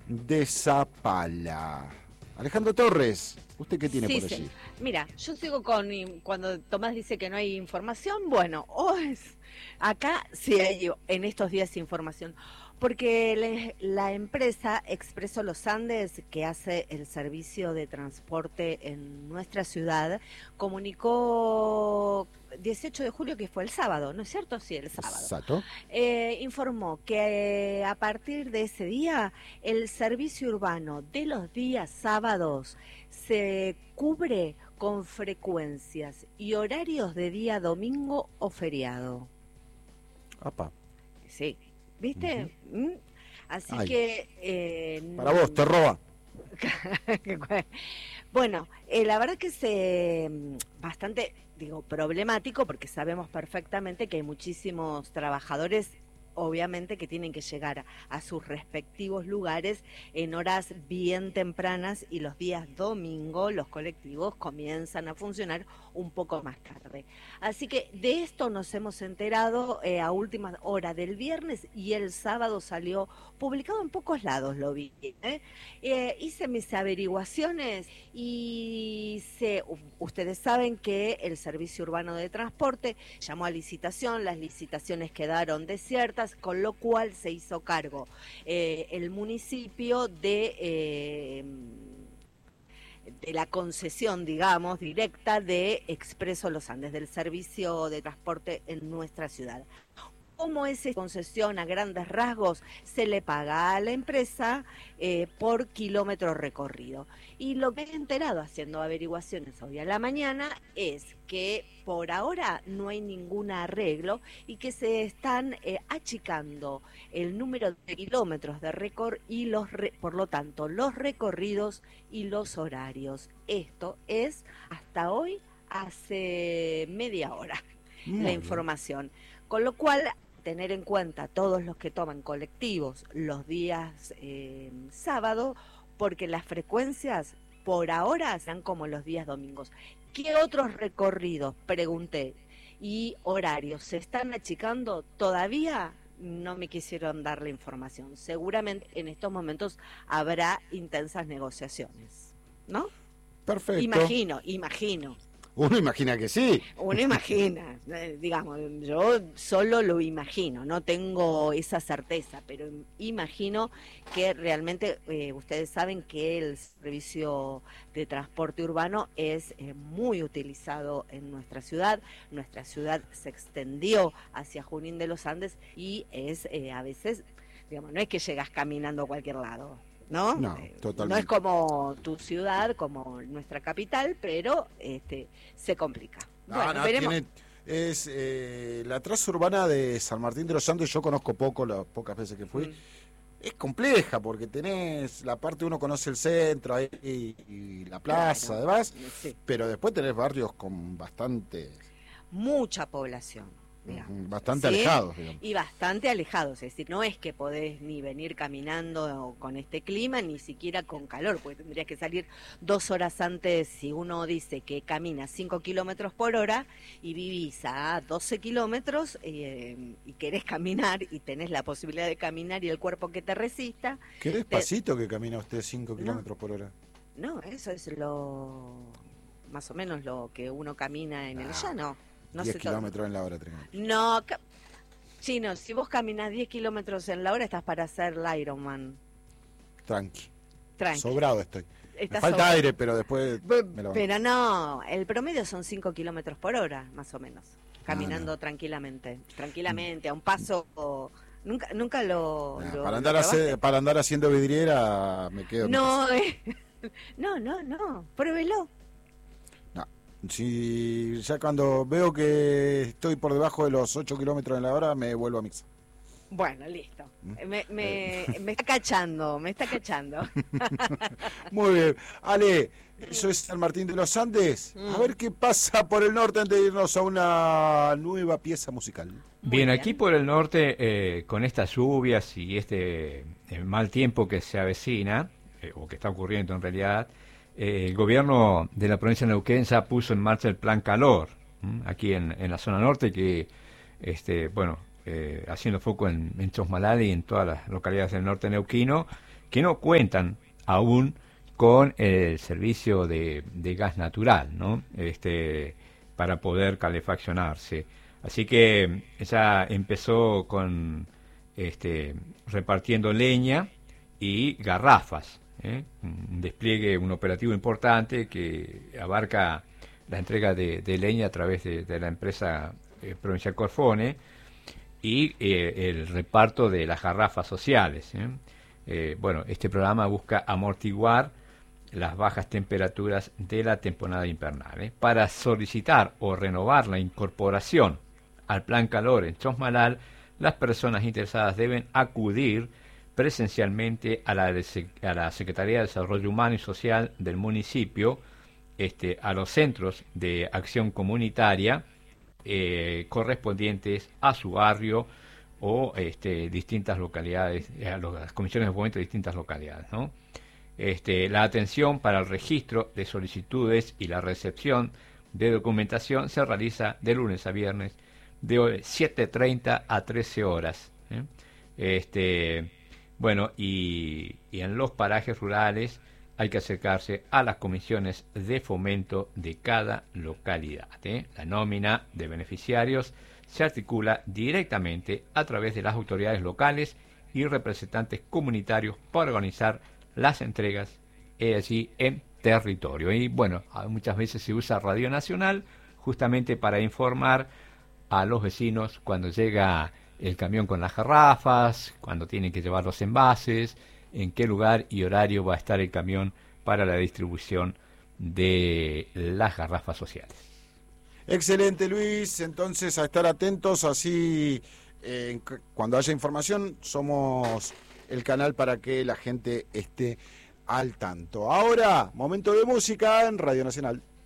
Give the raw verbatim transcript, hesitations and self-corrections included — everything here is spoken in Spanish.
de Zapala. Alejandro Torres, ¿usted qué tiene Sí, por sí. allí? Mira, yo sigo con, cuando Tomás dice que no hay información, bueno, oh, es- acá sí hay en estos días información, porque le- la empresa Expreso Los Andes, que hace el servicio de transporte en nuestra ciudad, comunicó dieciocho de julio, que fue el sábado, ¿no es cierto? Sí, el sábado. Exacto. Eh, informó que eh, a partir de ese día el servicio urbano de los días sábados se cubre con frecuencias y horarios de día domingo o feriado. Apa. Sí, ¿viste? Uh-huh. ¿Mm? Así Ay. que... Eh, Para vos, te roba. Bueno, eh, la verdad que es eh, bastante, digo, problemático, porque sabemos perfectamente que hay muchísimos trabajadores, obviamente, que tienen que llegar a, a sus respectivos lugares en horas bien tempranas, y los días domingo los colectivos comienzan a funcionar un poco más tarde. Así que de esto nos hemos enterado eh, a última hora del viernes, y el sábado salió publicado en pocos lados, lo vi. ¿eh? Eh, hice mis averiguaciones y se, ustedes saben que el Servicio Urbano de Transporte llamó a licitación, las licitaciones quedaron desiertas, con lo cual se hizo cargo eh, el municipio de... Eh, de la concesión, digamos, directa de Expreso Los Andes, del servicio de transporte en nuestra ciudad. ¿Cómo es esa concesión a grandes rasgos? Se le paga a la empresa eh, por kilómetro recorrido. Y lo que he enterado haciendo averiguaciones hoy a la mañana es que por ahora no hay ningún arreglo y que se están eh, achicando el número de kilómetros de récord y los, re, por lo tanto, los recorridos y los horarios. Esto es hasta hoy, hace media hora, Muy la bien. información. Con lo cual, tener en cuenta todos los que toman colectivos los días eh, sábado, porque las frecuencias por ahora serán como los días domingos. ¿Qué otros recorridos, pregunté, y horarios se están achicando? Todavía no me quisieron dar la información. Seguramente en estos momentos habrá intensas negociaciones, ¿no? Perfecto. Imagino, imagino. Uno imagina que sí. Uno imagina, eh, digamos, yo solo lo imagino, no tengo esa certeza, pero imagino que realmente eh, ustedes saben que el servicio de transporte urbano es eh, muy utilizado en nuestra ciudad. Nuestra ciudad se extendió hacia Junín de los Andes y es eh, a veces, digamos, no es que llegas caminando a cualquier lado. ¿No? No, totalmente. No es como tu ciudad, como nuestra capital, pero este se complica. No, bueno, no, veremos. Tiene, es eh, la traza urbana de San Martín de los Andes, yo conozco poco, las pocas veces que fui. Mm. Es compleja porque tenés la parte, uno conoce el centro ahí, y, y la plaza, claro, además, sí. Pero después tenés barrios con bastante... Mucha población. Digamos, bastante ¿sí? alejados, digamos. Y bastante alejados, es decir, no es que podés ni venir caminando con este clima, ni siquiera con calor, porque tendrías que salir dos horas antes. Si uno dice que camina cinco kilómetros por hora y vivís a doce kilómetros eh, y querés caminar y tenés la posibilidad de caminar y el cuerpo que te resista... Qué despacito te... que camina usted cinco kilómetros por hora. No, eso es lo más o menos lo que uno camina en ah. el llano. No diez kilómetros en la hora, tres. No, Chino, si vos caminas diez kilómetros en la hora, estás para hacer el Ironman. Tranqui. Tranqui. Sobrado estoy. Estás me falta sobrado. aire, pero después Be me lo Pero no, el promedio son cinco kilómetros por hora, más o menos. Caminando ah, no. tranquilamente. Tranquilamente, a un paso... O, nunca nunca lo... Nah, lo para, lo andar hacer, para andar haciendo vidriera me quedo... No, eh, no, no, no, pruébelo. Si ya cuando veo que estoy por debajo de los ocho kilómetros en la hora, me vuelvo a misa. Bueno, listo. Me, me, me está cachando, me está cachando. Muy bien. Ale, eso es San Martín de los Andes. A ver qué pasa por el norte antes de irnos a una nueva pieza musical. Bien, bien, aquí por el norte, eh, con estas lluvias y este eh, mal tiempo que se avecina, eh, o que está ocurriendo en realidad, Eh, el gobierno de la provincia de Neuquén ya puso en marcha el plan calor, ¿m? aquí en, en la zona norte, que, este, bueno, eh, haciendo foco en, en Chosmalal y en todas las localidades del norte neuquino, que no cuentan aún con el servicio de, de gas natural, ¿no? Este, para poder calefaccionarse. Así que ella empezó con este, repartiendo leña y garrafas, ¿eh? Un despliegue, un operativo importante que abarca la entrega de, de leña a través de, de la empresa eh, Provincial Corfone y eh, el reparto de las garrafas sociales, ¿eh? Eh, bueno, este programa busca amortiguar las bajas temperaturas de la temporada invernal, ¿eh? Para solicitar o renovar la incorporación al Plan Calor en Chosmalal, las personas interesadas deben acudir presencialmente a la, a la Secretaría de Desarrollo Humano y Social del municipio, este, a los centros de acción comunitaria eh, correspondientes a su barrio o este, distintas localidades, a las comisiones de fomento de distintas localidades, ¿no? Este, la atención para el registro de solicitudes y la recepción de documentación se realiza de lunes a viernes de siete treinta a trece horas, ¿eh? Este, bueno, y, y en los parajes rurales hay que acercarse a las comisiones de fomento de cada localidad, ¿eh? La nómina de beneficiarios se articula directamente a través de las autoridades locales y representantes comunitarios para organizar las entregas allí en territorio. Y bueno, muchas veces se usa Radio Nacional justamente para informar a los vecinos cuando llega el camión con las garrafas, cuando tienen que llevar los envases, en qué lugar y horario va a estar el camión para la distribución de las garrafas sociales. Excelente, Luis. Entonces, a estar atentos, así eh, cuando haya información, somos el canal para que la gente esté al tanto. Ahora, momento de música en Radio Nacional.